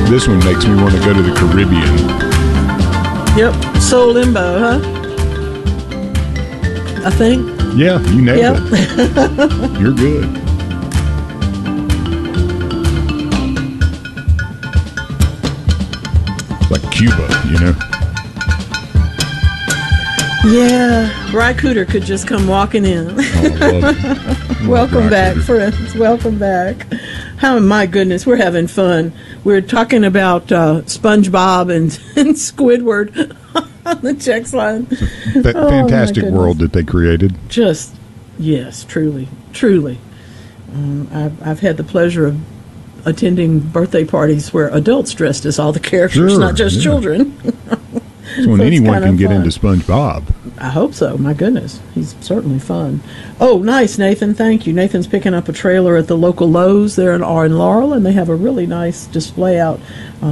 This one makes me want to go to the Caribbean. Yep. Soul Limbo, huh? I think. Yeah, you nailed it. You're good. It's like Cuba, you know? Yeah. Ry Cooder could just come walking in. Welcome back, friends. Welcome back. Oh, my goodness. We're having fun. We're talking about SpongeBob and Squidward on the text line. That fantastic world that they created. Just, yes, truly. I've had the pleasure of attending birthday parties where adults dressed as all the characters, not just children. So when anyone can get into SpongeBob. I hope so. My goodness. He's certainly fun. Oh, nice, Nathan. Thank you. Nathan's picking up a trailer at the local Lowe's there in Laurel, and they have a really nice display out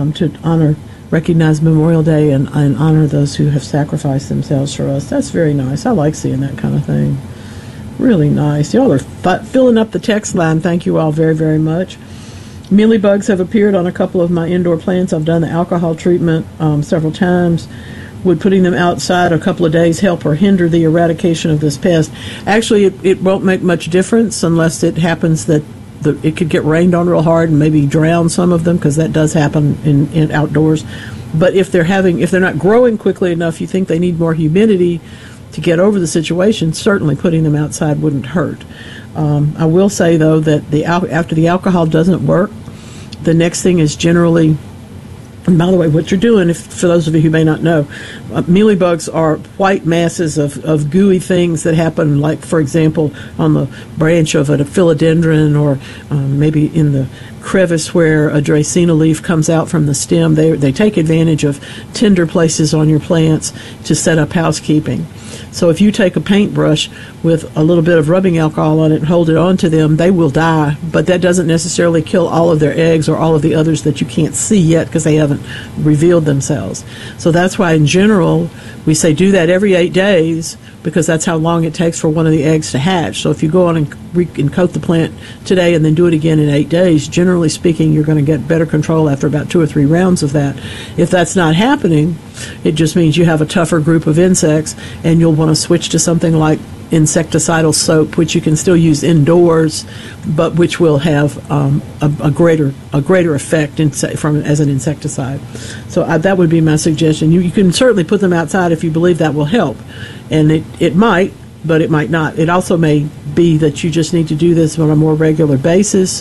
to recognize Memorial Day and honor those who have sacrificed themselves for us. That's very nice. I like seeing that kind of thing. Really nice. Y'all are filling up the text line. Thank you all very, very much. Mealybugs have appeared on a couple of my indoor plants. I've done the alcohol treatment several times. Would putting them outside a couple of days help or hinder the eradication of this pest? Actually, it won't make much difference unless it happens that it could get rained on real hard and maybe drown some of them, because that does happen in outdoors. But if they're not growing quickly enough, you think they need more humidity to get over the situation, certainly putting them outside wouldn't hurt. I will say, though, that after the alcohol doesn't work, the next thing is generally, and by the way, what you're doing, for those of you who may not know, mealybugs are white masses of gooey things that happen, like, for example, on the branch of a philodendron, or maybe in the crevice where a Dracaena leaf comes out from the stem. They take advantage of tender places on your plants to set up housekeeping. So if you take a paintbrush with a little bit of rubbing alcohol on it and hold it onto them, they will die, but that doesn't necessarily kill all of their eggs or all of the others that you can't see yet because they haven't revealed themselves. So that's why, in general, we say do that every 8 days, because that's how long it takes for one of the eggs to hatch. So if you go on and coat the plant today and then do it again in 8 days, generally speaking, you're going to get better control after about 2 or 3 rounds of that. If that's not happening, it just means you have a tougher group of insects, and you'll want to switch to something like insecticidal soap, which you can still use indoors, but which will have a greater effect as an insecticide. So that would be my suggestion. You can certainly put them outside if you believe that will help, and it might, but it might not. It also may be that you just need to do this on a more regular basis,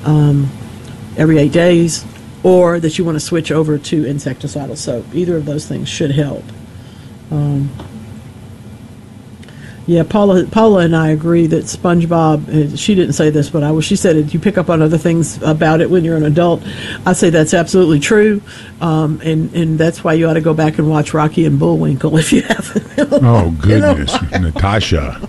every 8 days, or that you want to switch over to insecticidal soap. Either of those things should help. Yeah, Paula and I agree that SpongeBob, she didn't say this, but she said you pick up on other things about it when you're an adult. I say that's absolutely true, and that's why you ought to go back and watch Rocky and Bullwinkle if you haven't. Oh, goodness, Natasha.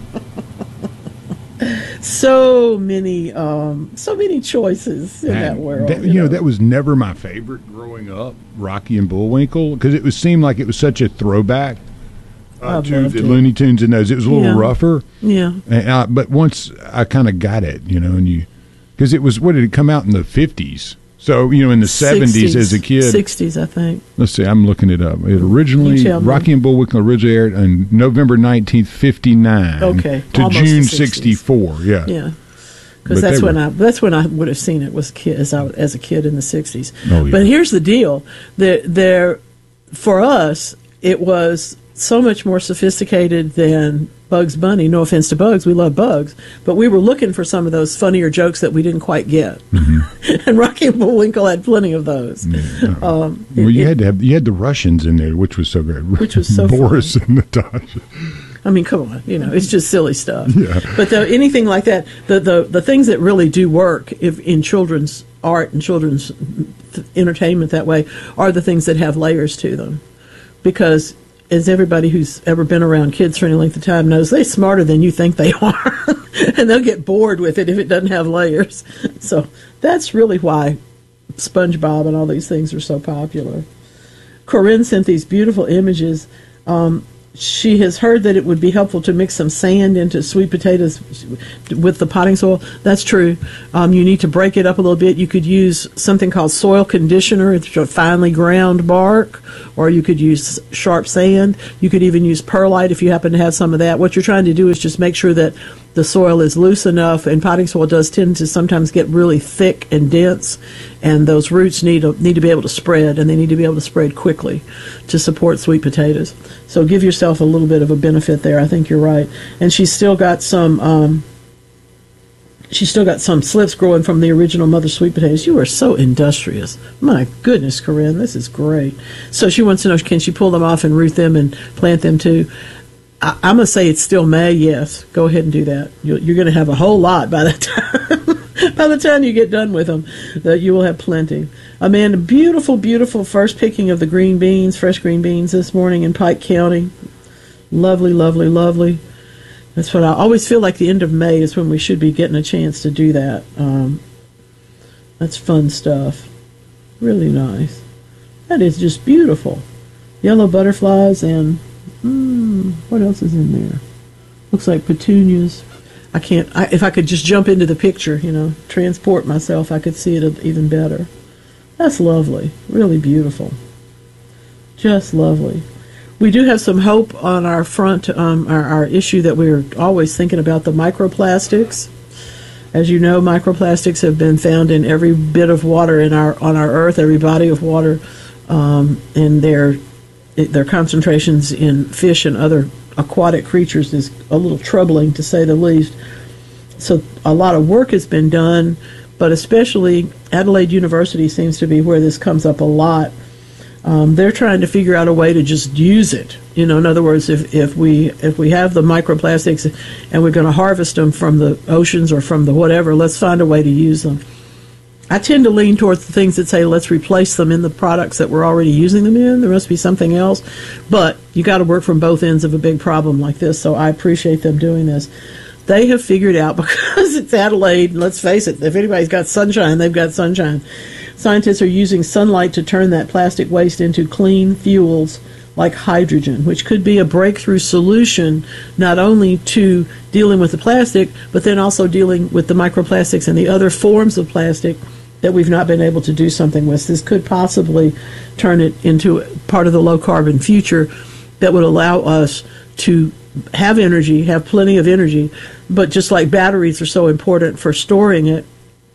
So many choices in that world. That was never my favorite growing up, Rocky and Bullwinkle, because it seemed like it was such a throwback to the Looney Tunes and those. It was a little rougher. Yeah. But once I kind of got it, because it was, what did it come out in the 50s? So, in the 70s as a kid. 60s, I think. Let's see, I'm looking it up. It originally, Rocky and Bullwinkle originally aired on November 19th, 59. Okay. To June 64, yeah. Yeah. Because that's when I would have seen it as a kid in the 60s. Oh, yeah. But here's the deal. For us, it was so much more sophisticated than Bugs Bunny. No offense to Bugs, we love Bugs, but we were looking for some of those funnier jokes that we didn't quite get. Mm-hmm. And Rocky and Bullwinkle had plenty of those. Yeah. You had the Russians in there, which was so great. Which was so Boris and Natasha. I mean, come on, it's just silly stuff. Yeah. But anything like that, the things that really do work in children's art and children's entertainment that way are the things that have layers to them, because as everybody who's ever been around kids for any length of time knows, they're smarter than you think they are. And they'll get bored with it if it doesn't have layers. So that's really why SpongeBob and all these things are so popular. Corinne sent these beautiful images. she has heard that it would be helpful to mix some sand into sweet potatoes with the potting soil. That's true. You need to break it up a little bit. You could use something called soil conditioner. It's a finely ground bark, or you could use sharp sand. You could even use perlite if you happen to have some of that. What you're trying to do is just make sure that the soil is loose enough, and potting soil does tend to sometimes get really thick and dense, and those roots need to be able to spread, and they need to be able to spread quickly to support sweet potatoes. So give yourself a little bit of a benefit there. I think you're right. And she's still got some slips growing from the original mother sweet potatoes. You are so industrious. My goodness, Corinne, this is great. So she wants to know, can she pull them off and root them and plant them too? I'm going to say it's still May. Yes, go ahead and do that. You're going to have a whole lot by that time. By the time you get done with them, that you will have plenty. Amanda, beautiful, beautiful first picking of the green beans, fresh green beans this morning in Pike County. Lovely, lovely, lovely. That's what I always feel like the end of May is when we should be getting a chance to do that. That's fun stuff. Really nice. That is just beautiful. Yellow butterflies and what else is in there? Looks like petunias. If I could just jump into the picture, transport myself, I could see it even better. That's lovely. Really beautiful. Just lovely. We do have some hope on our front, our issue that we're always thinking about, the microplastics. As you know, microplastics have been found in every bit of water on our Earth, every body of water, and their concentrations in fish and other aquatic creatures is a little troubling, to say the least. So a lot of work has been done, but especially Adelaide University seems to be where this comes up a lot. They're trying to figure out a way to just use it. In other words, if we have the microplastics and we're going to harvest them from the oceans or from the whatever, let's find a way to use them. I tend to lean towards the things that say let's replace them in the products that we're already using them in. There must be something else. But you got to work from both ends of a big problem like this, so I appreciate them doing this. They have figured out, because it's Adelaide, let's face it, if anybody's got sunshine, they've got sunshine. Scientists are using sunlight to turn that plastic waste into clean fuels like hydrogen, which could be a breakthrough solution not only to dealing with the plastic, but then also dealing with the microplastics and the other forms of plastic that we've not been able to do something with. This could possibly turn it into part of the low-carbon future that would allow us to have energy, have plenty of energy, but just like batteries are so important for storing it,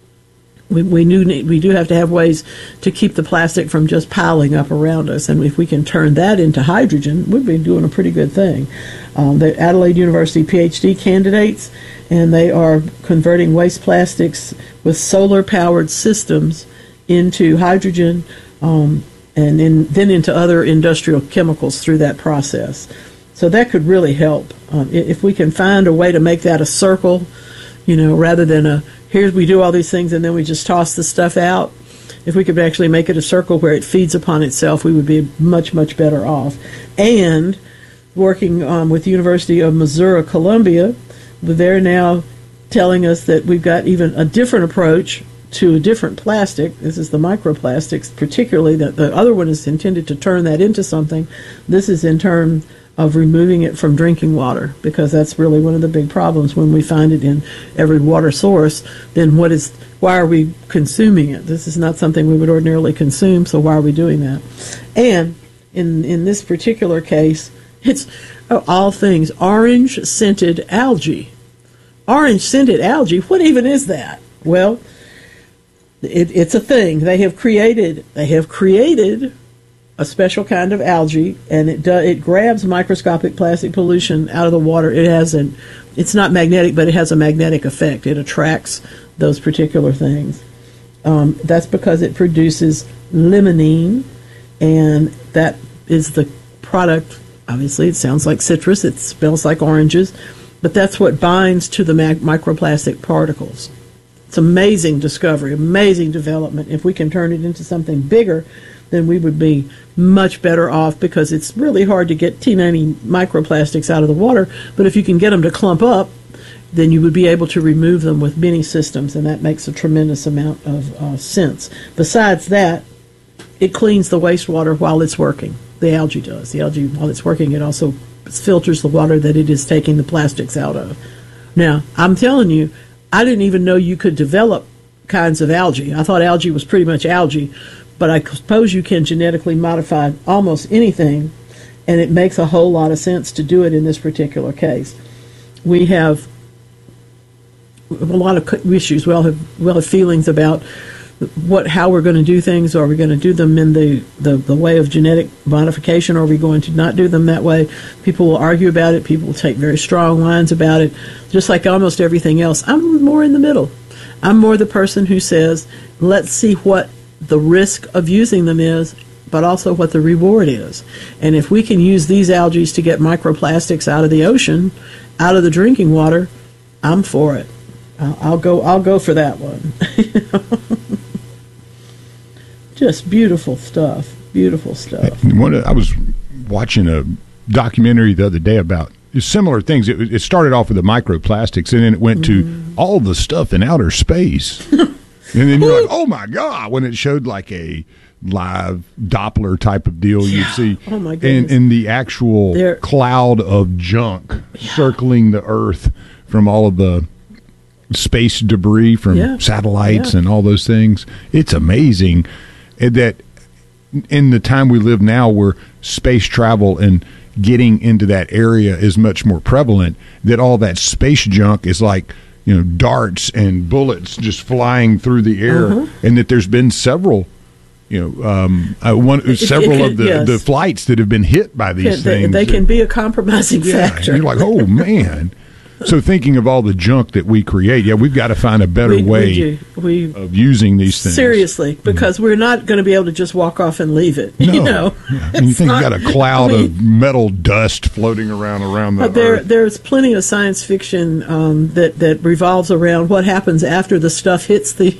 we do have to have ways to keep the plastic from just piling up around us. And if we can turn that into hydrogen, we'd be doing a pretty good thing. The Adelaide University PhD candidates, and they are converting waste plastics with solar-powered systems into hydrogen and then into other industrial chemicals through that process. So that could really help. If we can find a way to make that a circle, rather than here we do all these things and then we just toss the stuff out. If we could actually make it a circle where it feeds upon itself, we would be much, much better off. And working with the University of Missouri, Columbia, they're now telling us that we've got even a different approach to a different plastic. This is the microplastics, particularly that the other one is intended to turn that into something. This is in terms of removing it from drinking water, because that's really one of the big problems. When we find it in every water source, then why are we consuming it? This is not something we would ordinarily consume, so why are we doing that? And in this particular case, it's all things orange-scented algae. Orange-scented algae? What even is that? Well, it's a thing. They have created a special kind of algae, and it grabs microscopic plastic pollution out of the water. It's not magnetic, but it has a magnetic effect. It attracts those particular things. That's because it produces limonene, and that is the product. Obviously, it sounds like citrus. It smells like oranges, but that's what binds to the microplastic particles. It's amazing discovery, amazing development. If we can turn it into something bigger, then we would be much better off, because it's really hard to get teeny microplastics out of the water. But if you can get them to clump up, then you would be able to remove them with many systems, and that makes a tremendous amount of sense. Besides that, it cleans the wastewater while it's working. The algae does. The algae, while it's working, it also filters the water that it is taking the plastics out of. Now, I'm telling you, I didn't even know you could develop kinds of algae. I thought algae was pretty much algae, but I suppose you can genetically modify almost anything, and it makes a whole lot of sense to do it in this particular case. We have a lot of issues. We all have feelings about how we're going to do things. Are we going to do them in the way of genetic modification, or are we going to not do them that way? People will argue about it. People will take very strong lines about it. Just like almost everything else, I'm more in the middle. I'm more the person who says, let's see what the risk of using them is, but also what the reward is. And if we can use these algae to get microplastics out of the ocean, out of the drinking water, I'm for it. I'll go for that one. Just beautiful stuff. Beautiful stuff. I was watching a documentary the other day about similar things. It started off with the microplastics, and then it went to all the stuff in outer space. And then you're like, oh my God, when it showed like a live Doppler type of deal, you'd see in the actual cloud of junk circling the Earth from all of the space debris from satellites and all those things. It's amazing that in the time we live now, where space travel and getting into that area is much more prevalent, that all that space junk is like, darts and bullets just flying through the air, and that there's been several several of the flights that have been hit by these things. They can be a compromising factor. You're like, oh man. So thinking of all the junk that we create, we've got to find a better way of using these things. Seriously, because we're not going to be able to just walk off and leave it. No. And you think you got a cloud of metal dust floating around the Earth. There's plenty of science fiction that revolves around what happens after the stuff hits the...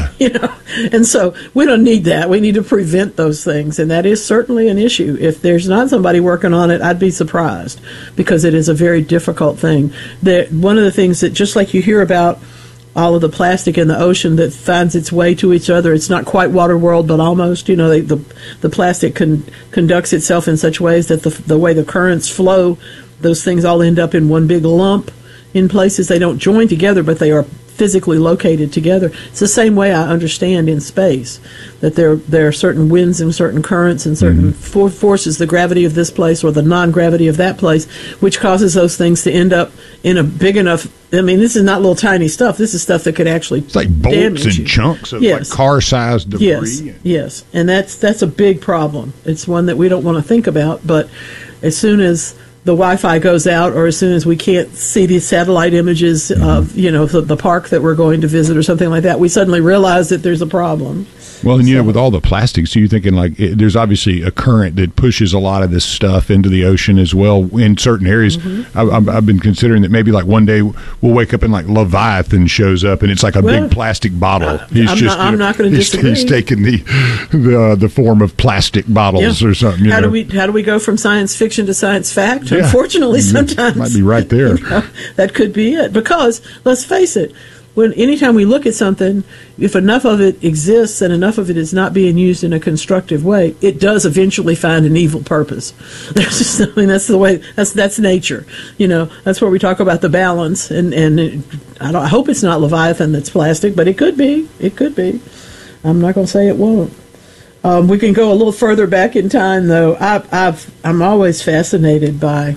And so we don't need that. We need to prevent those things, and that is certainly an issue. If there's not somebody working on it, I'd be surprised, because it is a very difficult thing. One of the things that, just like you hear about all of the plastic in the ocean that finds its way to each other, it's not quite water world, but almost. The plastic conducts itself in such ways that the way the currents flow, those things all end up in one big lump in places. They don't join together, but they are physically located together. It's the same way I understand in space, that there are certain winds and certain currents and certain forces, the gravity of this place or the non-gravity of that place, which causes those things to end up in a big enough... I mean, this is not little tiny stuff. This is stuff that could actually It's like bolts and chunks of like car-sized debris. Yes, and that's a big problem. It's one that we don't want to think about, but as soon as the Wi-Fi goes out, or as soon as we can't see these satellite images of, the park that we're going to visit or something like that, we suddenly realize that there's a problem. Well, and with all the plastics, so you're thinking there's obviously a current that pushes a lot of this stuff into the ocean as well in certain areas. I've been considering that maybe like one day we'll wake up and like Leviathan shows up and it's like a big plastic bottle. I'm not going to disagree. He's taken the form of plastic bottles or something. How do we go from science fiction to science fact? Yeah. Unfortunately, sometimes might be right there. That could be it. Because let's face it. Anytime we look at something, if enough of it exists and enough of it is not being used in a constructive way, it does eventually find an evil purpose. That's the way. That's nature. That's where we talk about the balance. And I hope it's not Leviathan that's plastic, but it could be. It could be. I'm not going to say it won't. We can go a little further back in time, though. I'm always fascinated by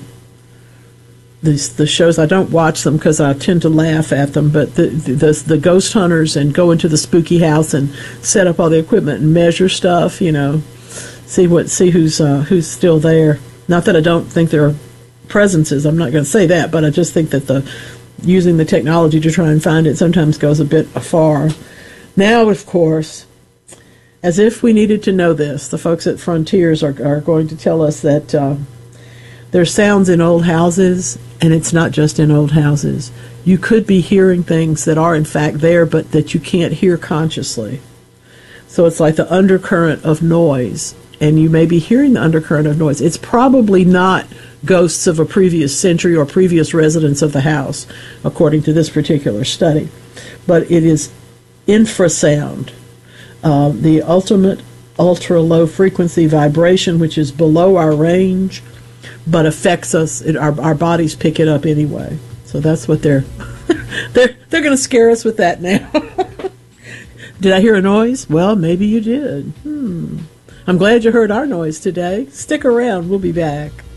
the shows. I don't watch them because I tend to laugh at them, but the ghost hunters and go into the spooky house and set up all the equipment and measure stuff, see who's still there. Not that I don't think there are presences, I'm not going to say that, but I just think that using the technology to try and find it sometimes goes a bit far. Now, of course, as if we needed to know this, the folks at Frontiers are going to tell us that there's sounds in old houses, and it's not just in old houses. You could be hearing things that are in fact there, but that you can't hear consciously. So it's like the undercurrent of noise, and you may be hearing the undercurrent of noise. It's probably not ghosts of a previous century or previous residents of the house, according to this particular study. But it is infrasound, the ultimate ultra-low frequency vibration, which is below our range, but affects us. Our bodies pick it up anyway. So that's what they're going to scare us with that now. Did I hear a noise? Well, maybe you did. I'm glad you heard our noise today. Stick around. We'll be back.